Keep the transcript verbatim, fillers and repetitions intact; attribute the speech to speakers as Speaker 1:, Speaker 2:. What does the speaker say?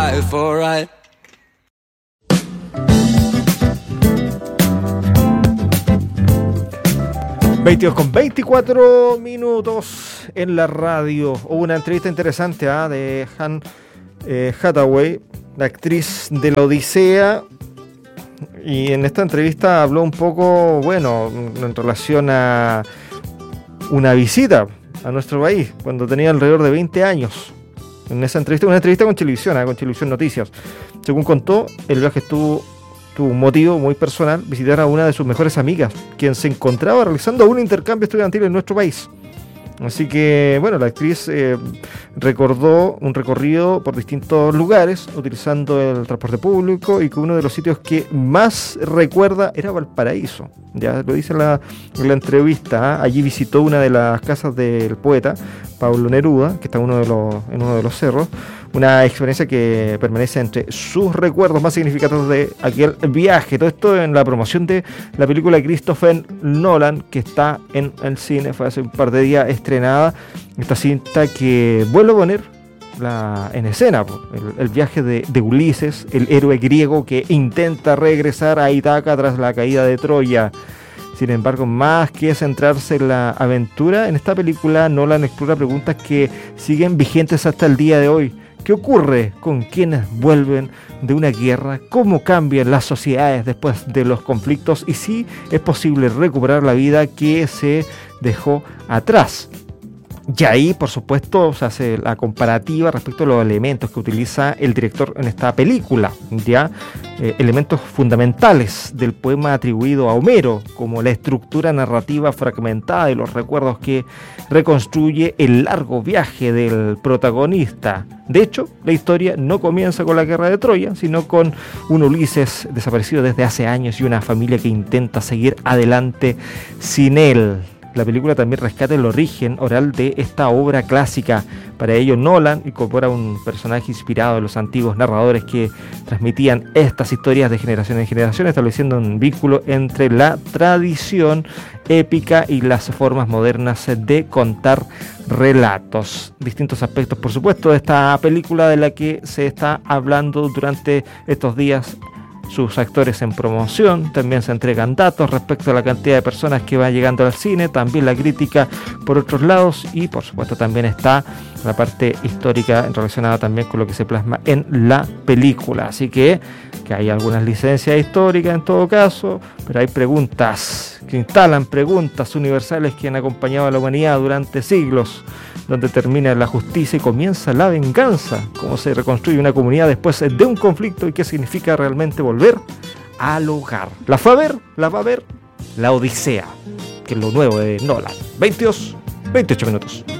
Speaker 1: life alright.
Speaker 2: veintidós con veinticuatro minutos en la radio. Hubo una entrevista interesante ¿eh? de Anne eh, Hathaway, la actriz de La Odisea, y en esta entrevista habló un poco, bueno, en relación a una visita a nuestro país cuando tenía alrededor de veinte años. En esa entrevista, una entrevista con Chilevisión, ¿eh? con Chilevisión Noticias. Según contó, el viaje estuvo tuvo un motivo muy personal: visitar a una de sus mejores amigas, quien se encontraba realizando un intercambio estudiantil en nuestro país. Así que, bueno, la actriz eh, recordó un recorrido por distintos lugares utilizando el transporte público, y que uno de los sitios que más recuerda era Valparaíso. Ya lo dice la, en la entrevista. ¿eh? Allí visitó una de las casas del poeta Pablo Neruda, que está uno de los, en uno de los cerros. Una experiencia que permanece entre sus recuerdos más significativos de aquel viaje. Todo esto en la promoción de la película de Christopher Nolan, que está en el cine. Fue hace un par de días estrenada esta cinta que vuelve a poner la, en escena el, el viaje de, de Ulises, el héroe griego que intenta regresar a Ítaca tras la caída de Troya. Sin embargo, más que centrarse en la aventura, en esta película Nolan explora preguntas que siguen vigentes hasta el día de hoy. ¿Qué ocurre con quienes vuelven de una guerra? ¿Cómo cambian las sociedades después de los conflictos? Y si es posible recuperar la vida que se dejó atrás. Y ahí, por supuesto, se hace la comparativa respecto a los elementos que utiliza el director en esta película, ya eh, elementos fundamentales del poema atribuido a Homero, como la estructura narrativa fragmentada de los recuerdos que reconstruye el largo viaje del protagonista. De hecho, la historia no comienza con la guerra de Troya, sino con un Ulises desaparecido desde hace años y una familia que intenta seguir adelante sin él. La película también rescata el origen oral de esta obra clásica. Para ello, Nolan incorpora un personaje inspirado en los antiguos narradores que transmitían estas historias de generación en generación, estableciendo un vínculo entre la tradición épica y las formas modernas de contar relatos. Distintos aspectos, por supuesto, de esta película de la que se está hablando durante estos días. Sus actores en promoción, también se entregan datos respecto a la cantidad de personas que va llegando al cine, también la crítica por otros lados, y por supuesto también está la parte histórica relacionada también con lo que se plasma en la película. Así que, que hay algunas licencias históricas en todo caso, pero hay preguntas que instalan preguntas universales que han acompañado a la humanidad durante siglos. Donde termina la justicia y comienza la venganza, cómo se reconstruye una comunidad después de un conflicto y qué significa realmente volver al hogar. La fue a ver, la va a ver La Odisea, que es lo nuevo de Nolan. veintidós, veintiocho minutos.